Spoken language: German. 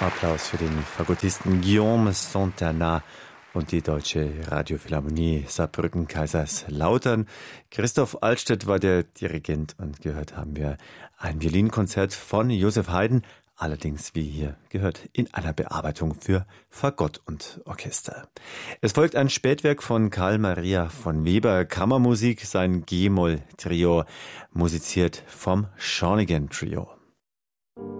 Applaus für den Fagottisten Guillaume Santana und die Deutsche Radiophilharmonie Saarbrücken-Kaiserslautern. Christoph Altstädt war der Dirigent und gehört haben wir ein Violinkonzert von Joseph Haydn, allerdings wie hier gehört in einer Bearbeitung für Fagott und Orchester. Es folgt ein Spätwerk von Karl Maria von Weber, Kammermusik, sein G-Moll-Trio, musiziert vom Schoenigen Trio.